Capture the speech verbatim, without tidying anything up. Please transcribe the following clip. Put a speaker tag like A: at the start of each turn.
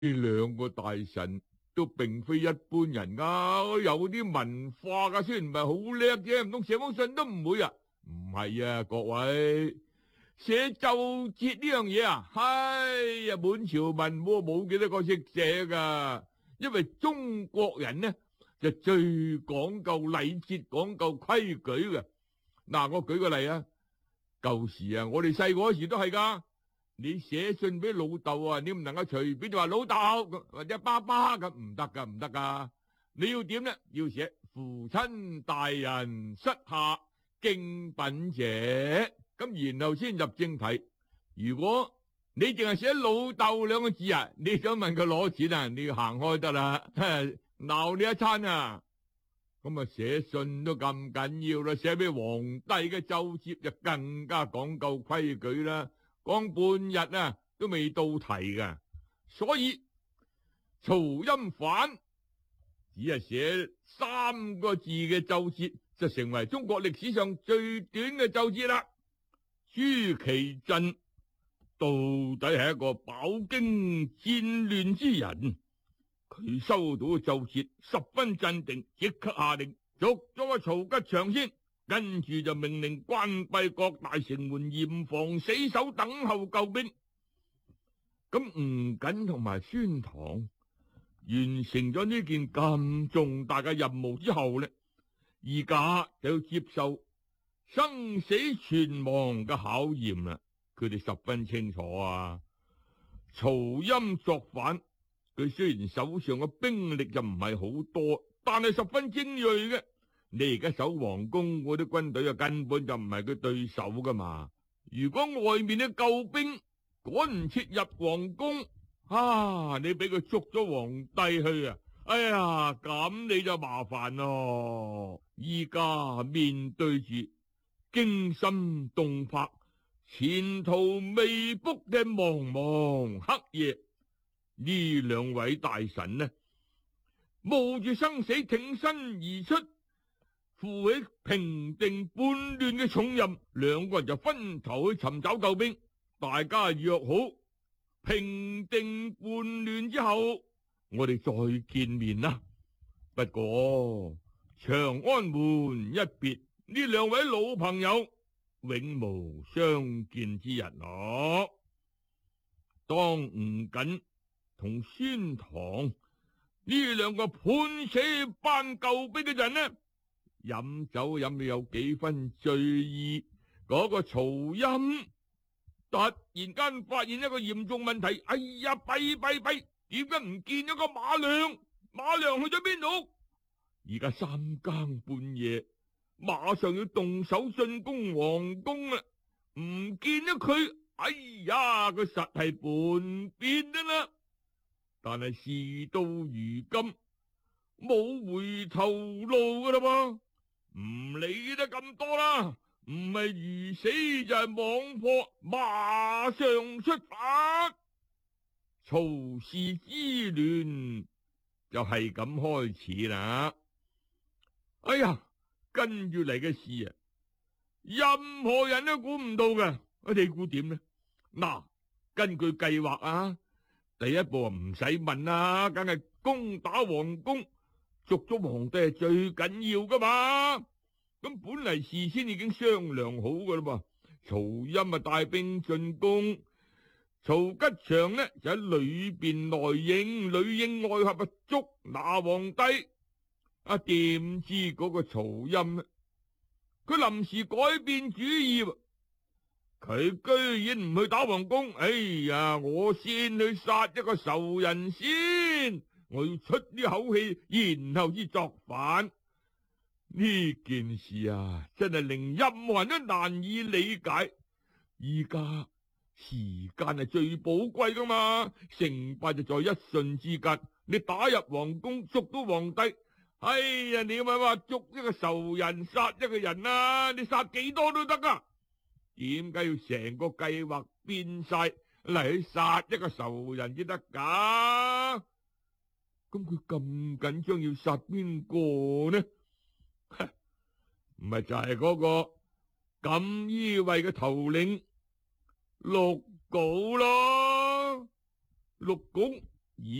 A: 呢兩個大臣都並非一般人啊，有啲文化噶，雖然唔係好叻啫，唔通寫封信都唔會啊？唔係啊，各位，寫奏摺呢樣嘢啊，哎呀，滿朝文武冇幾多個識寫噶，因為中國人呢就最講究禮節，講究規矩嘅。嗱，我舉個例啊，舊時啊，我哋細個嗰時都係噶。你寫信俾老豆啊，你唔能夠隨便就話老豆或者爸爸咁，唔得噶，唔得噶。你要點呢？要寫父親大人膝下敬稟者，咁然後先入正題。如果你淨係寫老豆兩個字啊，你想問佢攞錢啊，你要行開得啦，鬧你一餐啊。咁啊，寫信都咁緊要啦，寫俾皇帝嘅奏摺就更加講究規矩啦。講半日啊，都未到題噶，所以曹欽反只係寫三個字嘅奏摺，就成為中國歷史上最短嘅奏摺啦。朱祁鎮到底係一個飽經戰亂之人，佢收到嘅奏摺十分鎮定，即刻下令捉咗個曹吉祥先。跟住就命令關閉各大城門，嚴防死守，等候救兵。咁吳瑾同埋孫唐完成咗呢件咁重大嘅任務之後呢，而家就要接受生死存亡嘅考驗啦。佢哋十分清楚啊，曹欽作反，佢雖然手上嘅兵力就唔係好多，但係十分精銳嘅。你而家守皇宮嗰啲軍隊啊，根本就唔係佢對手噶嘛。如果外面啲救兵趕唔切入皇宮，啊，你俾佢捉咗皇帝去啊，哎呀，咁你就麻煩咯。依家面對住驚心動魄、前途未卜嘅茫茫黑夜，呢兩位大臣呢，冒住生死挺身而出，負起平定叛亂嘅重任，兩個人就分頭去尋找救兵。大家約好平定叛亂之後，我哋再見面啦。不過長安門一別，呢兩位老朋友永無相見之日咯。當吳瑾同孫唐呢兩個判死班救兵嘅人呢，飲酒飲到有幾分醉意，嗰個曹欽突然間發現一個嚴重問題，哎呀，弊弊弊，點解唔見咗個馬良？馬良去咗邊度？而家三更半夜，馬上要動手進攻皇宮啦，唔見咗佢，哎呀，佢實係叛變㗎啦。但係事到如今，冇回頭路噶啦噃。唔理得咁多啦，唔係魚死就係網破，馬上出發。曹氏之亂就係咁開始啦。哎呀，跟住嚟嘅事啊，任何人都估唔到嘅。你估點呢？嗱，根據計劃啊，第一步啊唔使問啦，梗係攻打皇宮。捉咗皇帝係最緊要噶嘛，咁本嚟事先已經商量好噶啦嘛。曹欽啊帶兵進攻，曹吉祥呢就喺裏邊內應，裏應外合啊捉拿皇帝。啊，點知嗰個曹欽呢，佢臨時改變主意，佢居然唔去打皇宮。哎呀，我先去殺一個仇人先。我要出呢口氣，然後先作反。呢件事啊，真係令任何人都難以理解。依家時間係最寶貴噶嘛，成敗就在一瞬之間。你打入皇宮，捉到皇帝，哎呀，你咪話捉一個仇人，殺一個人啊，你殺幾多都得啊。點解要成個計劃變晒嚟去殺一個仇人先得噶？咁佢咁緊張要殺邊個呢？唔係就係嗰個錦衣衛嘅頭領陸誥咯。陸誥